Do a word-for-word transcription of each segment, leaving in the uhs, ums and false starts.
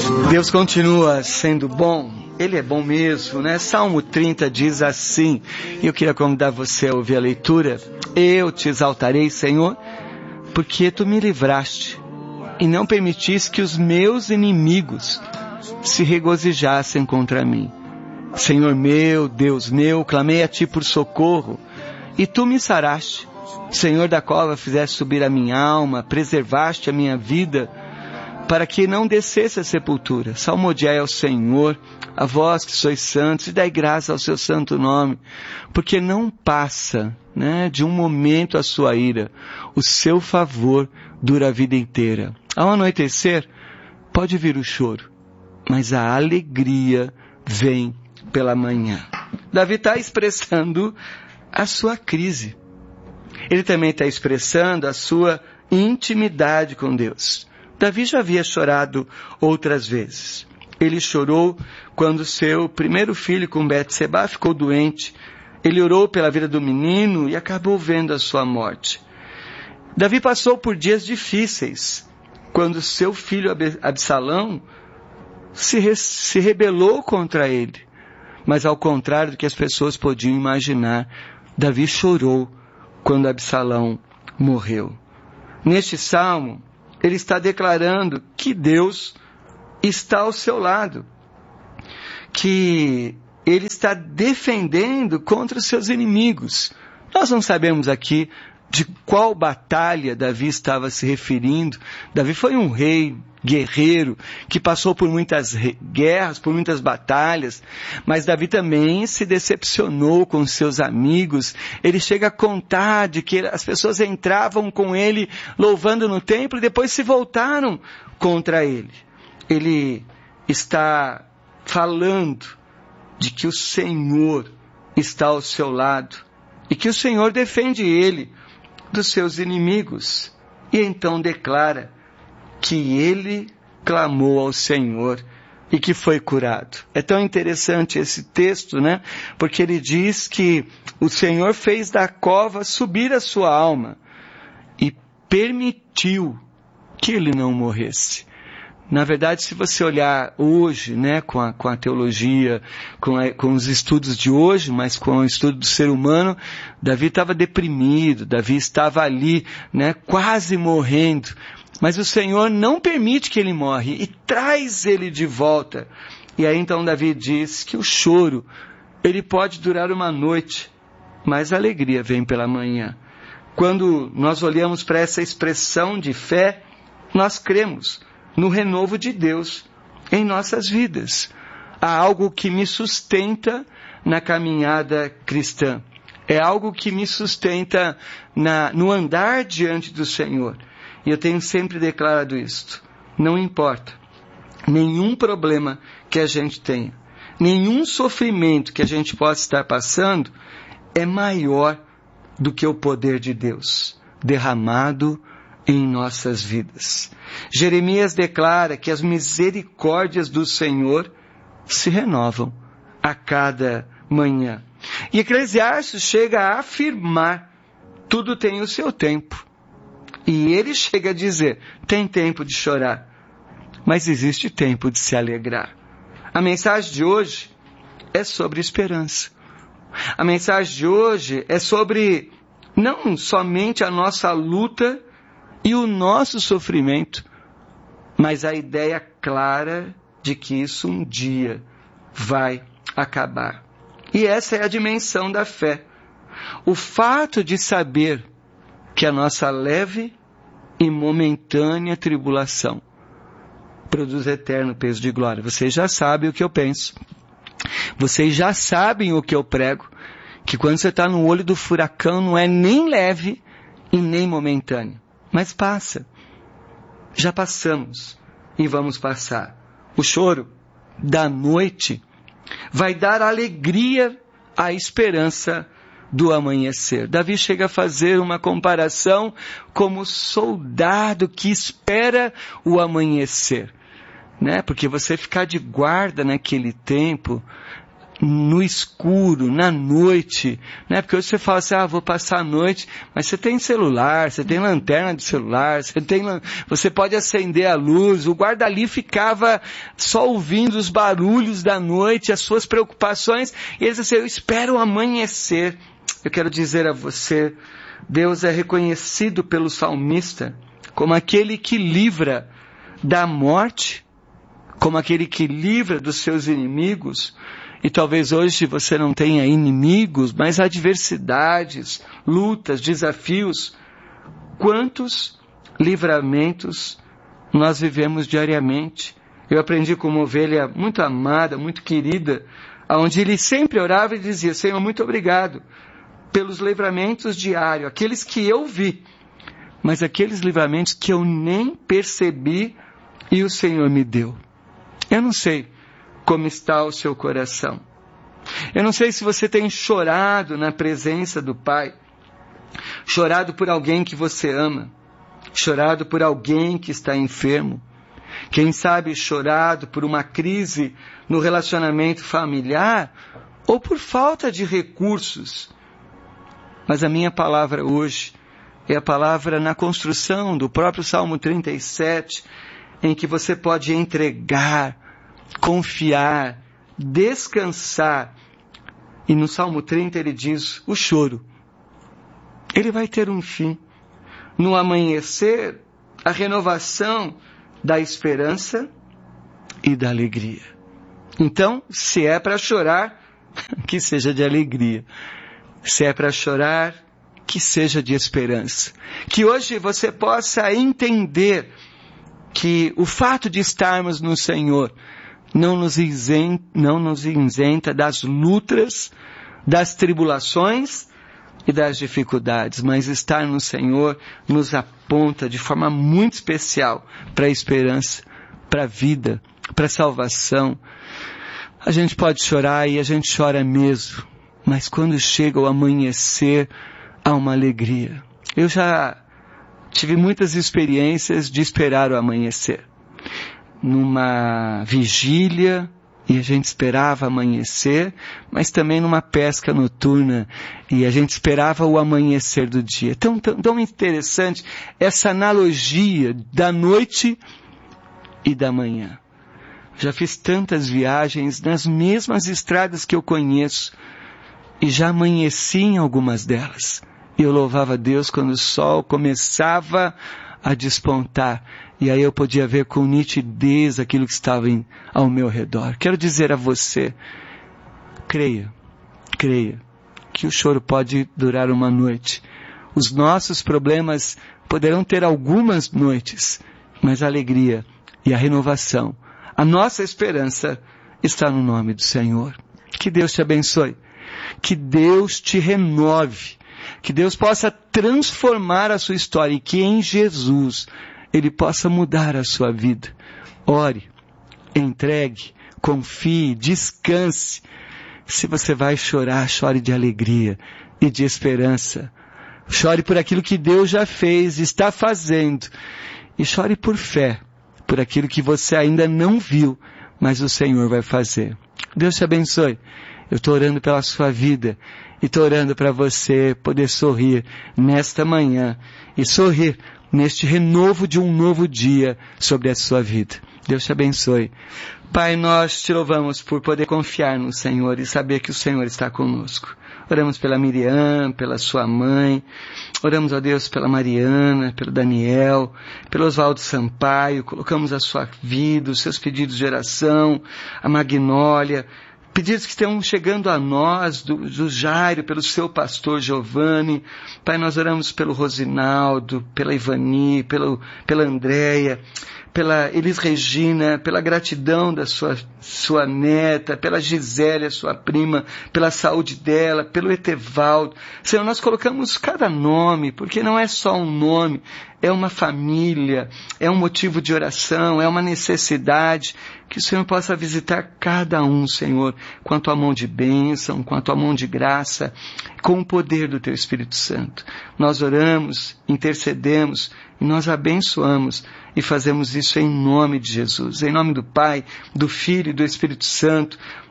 Deus continua sendo bom, Ele é bom mesmo, né? Salmo trinta diz assim, e eu queria convidar você a ouvir a leitura: eu te exaltarei, Senhor, porque tu me livraste e não permitiste que os meus inimigos se regozijassem contra mim. Senhor meu, Deus meu, clamei a ti por socorro e tu me saraste. Senhor da cova fizeste subir a minha alma, preservaste a minha vida, para que não descesse a sepultura. Salmodiai ao Senhor, a vós que sois santos, e dai graça ao seu santo nome, porque não passa, né, de um momento a sua ira, o seu favor dura a vida inteira. Ao anoitecer, pode vir o choro, mas a alegria vem pela manhã. Davi está expressando a sua crise. Ele também está expressando a sua intimidade com Deus. Davi já havia chorado outras vezes. Ele chorou quando seu primeiro filho com Betseba ficou doente. Ele orou pela vida do menino e acabou vendo a sua morte. Davi passou por dias difíceis, quando seu filho Absalão se, re- se rebelou contra ele. Mas ao contrário do que as pessoas podiam imaginar, Davi chorou quando Absalão morreu. Neste salmo, ele está declarando que Deus está ao seu lado, que ele está defendendo contra os seus inimigos. Nós não sabemos aqui de qual batalha Davi estava se referindo. Davi foi um rei guerreiro que passou por muitas guerras, por muitas batalhas, mas Davi também se decepcionou com seus amigos. Ele chega a contar de que as pessoas entravam com ele louvando no templo e depois se voltaram contra ele. Ele está falando de que o Senhor está ao seu lado e que o Senhor defende ele dos seus inimigos. E então declara que ele clamou ao Senhor e que foi curado. É tão interessante esse texto, né? Porque ele diz que o Senhor fez da cova subir a sua alma e permitiu que ele não morresse. Na verdade, se você olhar hoje, né, com a, com a teologia, com, a, com os estudos de hoje, mas com o estudo do ser humano, Davi estava deprimido, Davi estava ali, né, quase morrendo. Mas o Senhor não permite que ele morre e traz ele de volta. E aí então Davi diz que o choro, ele pode durar uma noite, mas a alegria vem pela manhã. Quando nós olhamos para essa expressão de fé, nós cremos no renovo de Deus em nossas vidas. Há algo que me sustenta na caminhada cristã. É algo que me sustenta na, no andar diante do Senhor. E eu tenho sempre declarado isto. Não importa nenhum problema que a gente tenha, nenhum sofrimento que a gente possa estar passando, é maior do que o poder de Deus derramado em nossas vidas. Jeremias declara que as misericórdias do Senhor se renovam a cada manhã. E Eclesiastes chega a afirmar: tudo tem o seu tempo. E ele chega a dizer: tem tempo de chorar, mas existe tempo de se alegrar. A mensagem de hoje é sobre esperança. A mensagem de hoje é sobre não somente a nossa luta e o nosso sofrimento, mas a ideia clara de que isso um dia vai acabar. E essa é a dimensão da fé. O fato de saber que a nossa leve e momentânea tribulação produz eterno peso de glória. Vocês já sabem o que eu penso. Vocês já sabem o que eu prego, que quando você está no olho do furacão não é nem leve e nem momentâneo. Mas passa. Já passamos e vamos passar. O choro da noite vai dar alegria à esperança do amanhecer. Davi chega a fazer uma comparação como soldado que espera o amanhecer, né? Porque você ficar de guarda naquele tempo no escuro, na noite, né? Porque hoje você fala assim, ah, vou passar a noite, mas você tem celular, você tem lanterna de celular, você tem, você pode acender a luz. O guarda-ali ficava só ouvindo os barulhos da noite, as suas preocupações, e ele disse assim, eu espero amanhecer. Eu quero dizer a você, Deus é reconhecido pelo salmista como aquele que livra da morte, como aquele que livra dos seus inimigos. E talvez hoje você não tenha inimigos, mas adversidades, lutas, desafios. Quantos livramentos nós vivemos diariamente? Eu aprendi com uma ovelha muito amada, muito querida, onde ele sempre orava e dizia, Senhor, muito obrigado pelos livramentos diários, aqueles que eu vi, mas aqueles livramentos que eu nem percebi e o Senhor me deu. Eu não sei como está o seu coração. Eu não sei se você tem chorado na presença do Pai, chorado por alguém que você ama, chorado por alguém que está enfermo, quem sabe chorado por uma crise no relacionamento familiar ou por falta de recursos. Mas a minha palavra hoje é a palavra na construção do próprio Salmo trinta e sete, em que você pode entregar, confiar, descansar. E no Salmo trinta ele diz, o choro, ele vai ter um fim. No amanhecer, a renovação da esperança e da alegria. Então, se é para chorar, que seja de alegria. Se é para chorar, que seja de esperança. Que hoje você possa entender que o fato de estarmos no Senhor não nos isenta, não nos isenta das lutas, das tribulações e das dificuldades, mas estar no Senhor nos aponta de forma muito especial para a esperança, para a vida, para a salvação. A gente pode chorar e a gente chora mesmo, mas quando chega o amanhecer, há uma alegria. Eu já tive muitas experiências de esperar o amanhecer. Numa vigília, e a gente esperava amanhecer, mas também numa pesca noturna, e a gente esperava o amanhecer do dia. Tão, tão, tão interessante essa analogia da noite e da manhã. Já fiz tantas viagens nas mesmas estradas que eu conheço, e já amanheci em algumas delas. E eu louvava a Deus quando o sol começava a despontar. E aí eu podia ver com nitidez aquilo que estava em, ao meu redor. Quero dizer a você, creia, creia, que o choro pode durar uma noite. Os nossos problemas poderão ter algumas noites, mas a alegria e a renovação, a nossa esperança está no nome do Senhor. Que Deus te abençoe, que Deus te renove, que Deus possa transformar a sua história e que em Jesus Ele possa mudar a sua vida. Ore, entregue, confie, descanse. Se você vai chorar, chore de alegria e de esperança. Chore por aquilo que Deus já fez, está fazendo. E chore por fé, por aquilo que você ainda não viu, mas o Senhor vai fazer. Deus te abençoe. Eu estou orando pela sua vida e estou orando para você poder sorrir nesta manhã e sorrir neste renovo de um novo dia sobre a sua vida. Deus te abençoe. Pai, nós te louvamos por poder confiar no Senhor e saber que o Senhor está conosco. Oramos pela Miriam, pela sua mãe. Oramos, ó Deus, pela Mariana, pelo Daniel, pelo Oswaldo Sampaio. Colocamos a sua vida, os seus pedidos de oração, a Magnólia, pedidos que estão chegando a nós, do, do Jairo, pelo seu pastor Giovanni. Pai, nós oramos pelo Rosinaldo, pela Ivani, pelo, pela Andréia, pela Elis Regina, pela gratidão da sua, sua neta, pela Gisele, a sua prima, pela saúde dela, pelo Etevaldo. Senhor, nós colocamos cada nome, porque não é só um nome, é uma família, é um motivo de oração, é uma necessidade. Que o Senhor possa visitar cada um, Senhor, com a tua mão de bênção, com a tua mão de graça, com o poder do teu Espírito Santo. Nós oramos, intercedemos e nós abençoamos e fazemos isso em nome de Jesus. Em nome do Pai, do Filho e do Espírito Santo,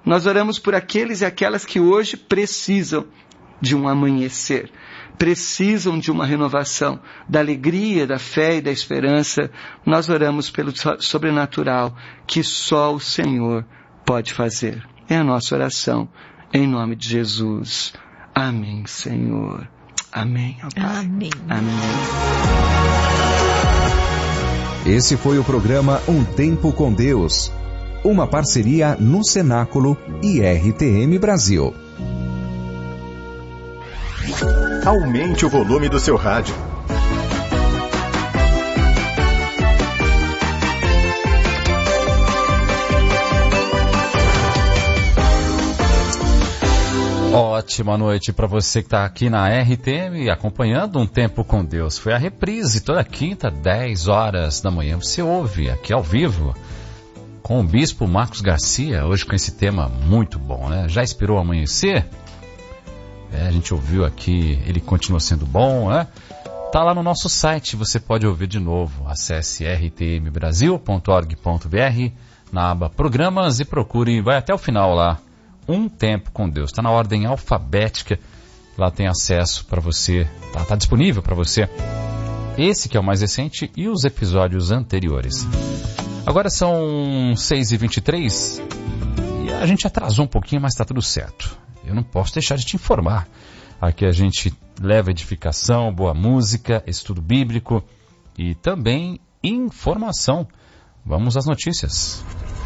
Nós oramos por aqueles e aquelas que hoje precisam de um amanhecer, precisam de uma renovação, da alegria, da fé e da esperança. Nós oramos pelo sobrenatural que só o Senhor pode fazer. É a nossa oração, em nome de Jesus. Amém, Senhor. Amém, ó Pai. Amém. Amém. Esse foi o programa Um Tempo com Deus, uma parceria no Cenáculo e R T M Brasil. Aumente o volume do seu rádio. Ótima noite para você que está aqui na R T M acompanhando Um Tempo com Deus. Foi a reprise toda quinta, dez horas da manhã. Você ouve aqui ao vivo com o Bispo Marcos Garcia, hoje com esse tema muito bom, né? Já esperou amanhecer? É, a gente ouviu aqui, ele continua sendo bom, né? Tá lá no nosso site, você pode ouvir de novo. Acesse r t m brasil ponto org ponto b r na aba Programas e procure, vai até o final lá. Um Tempo com Deus, está na ordem alfabética, lá tem acesso para você, está tá disponível para você, esse que é o mais recente e os episódios anteriores. Agora são seis e vinte e três e a gente atrasou um pouquinho, mas está tudo certo. Eu não posso deixar de te informar, aqui a gente leva edificação, boa música, estudo bíblico e também informação. Vamos às notícias.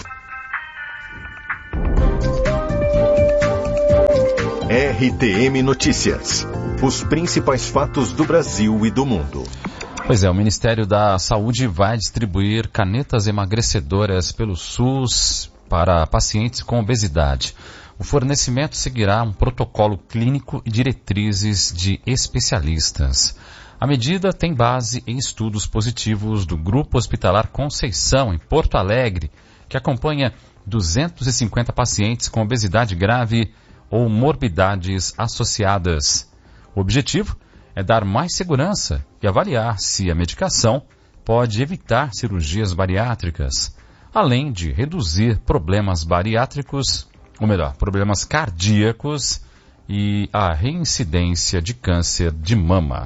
R T M Notícias. Os principais fatos do Brasil e do mundo. Pois é, o Ministério da Saúde vai distribuir canetas emagrecedoras pelo SUS para pacientes com obesidade. O fornecimento seguirá um protocolo clínico e diretrizes de especialistas. A medida tem base em estudos positivos do Grupo Hospitalar Conceição, em Porto Alegre, que acompanha duzentos e cinquenta pacientes com obesidade grave ou morbidades associadas. O objetivo é dar mais segurança e avaliar se a medicação pode evitar cirurgias bariátricas, além de reduzir problemas bariátricos, ou melhor, problemas cardíacos e a reincidência de câncer de mama.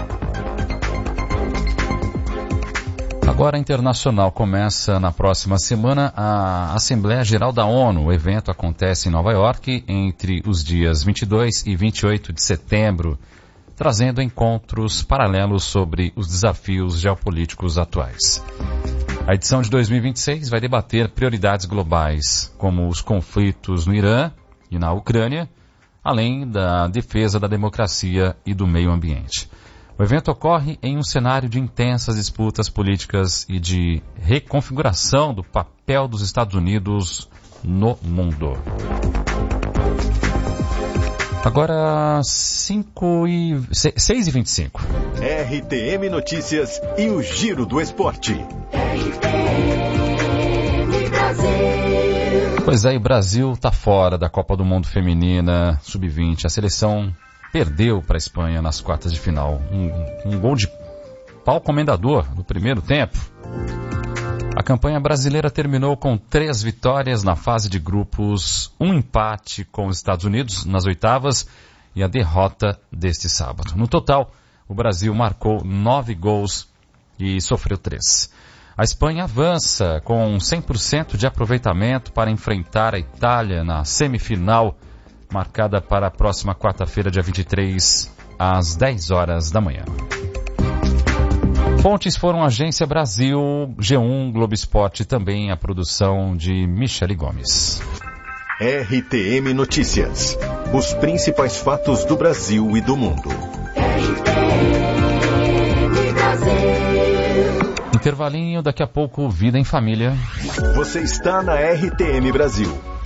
Agora a Internacional começa na próxima semana a Assembleia Geral da ONU. O evento acontece em Nova York entre os dias vinte e dois e vinte e oito de setembro, trazendo encontros paralelos sobre os desafios geopolíticos atuais. A edição de dois mil e vinte e seis vai debater prioridades globais, como os conflitos no Irã e na Ucrânia, além da defesa da democracia e do meio ambiente. O evento ocorre em um cenário de intensas disputas políticas e de reconfiguração do papel dos Estados Unidos no mundo. Agora, cinco e... seis e vinte e cinco. R T M Notícias e o Giro do Esporte. R T M Brasil. Pois é, o Brasil está fora da Copa do Mundo Feminina sub vinte. A seleção perdeu para a Espanha nas quartas de final. Um, um gol de pau comendador no primeiro tempo. A campanha brasileira terminou com três vitórias na fase de grupos, um empate com os Estados Unidos nas oitavas e a derrota deste sábado. No total, o Brasil marcou nove gols e sofreu três. A Espanha avança com cem por cento de aproveitamento para enfrentar a Itália na semifinal, marcada para a próxima quarta-feira, dia vinte e três, às dez horas da manhã. Fontes foram Agência Brasil, G um, Globo Esporte e também a produção de Michele Gomes. R T M Notícias. Os principais fatos do Brasil e do mundo. R T M Brasil. Intervalinho, daqui a pouco, Vida em Família. Você está na R T M Brasil.